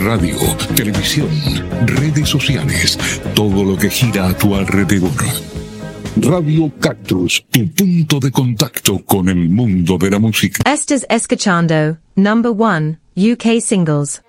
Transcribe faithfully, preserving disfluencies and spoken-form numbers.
radio, televisión, redes sociales, todo lo que gira a tu alrededor. Radio Cactus, tu punto de contacto con el mundo de la música. Estás escuchando Number One U K Singles.